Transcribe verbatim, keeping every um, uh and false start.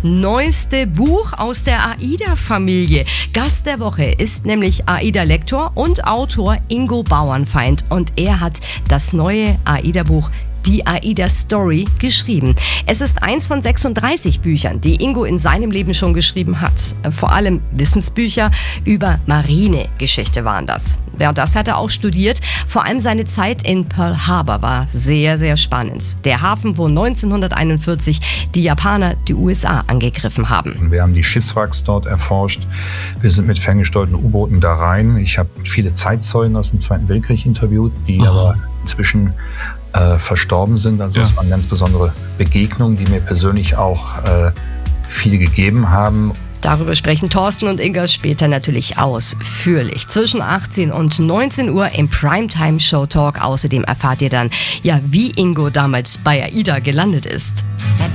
neueste Buch aus der AIDA-Familie. Gast der Woche ist nämlich AIDA-Lektor und Autor Ingo Bauernfeind. Und er hat das neue AIDA-Buch Die AIDA-Story geschrieben. Es ist eins von sechsunddreißig Büchern, die Ingo in seinem Leben schon geschrieben hat. Vor allem Wissensbücher über Marinegeschichte waren das. Ja, das hat er auch studiert. Vor allem seine Zeit in Pearl Harbor war sehr, sehr spannend. Der Hafen, wo neunzehnhunderteinundvierzig die Japaner die U S A angegriffen haben. Wir haben die Schiffswracks dort erforscht. Wir sind mit ferngesteuerten U-Booten da rein. Ich habe viele Zeitzeugen aus dem Zweiten Weltkrieg interviewt, die oh. aber inzwischen äh, verstorben sind. Also es ja. waren ganz besondere Begegnungen, die mir persönlich auch äh, viel gegeben haben. Darüber sprechen Thorsten und Inga später natürlich ausführlich. Zwischen achtzehn und neunzehn Uhr im Primetime Show Talk. Außerdem erfahrt ihr dann, ja, wie Ingo damals bei AIDA gelandet ist.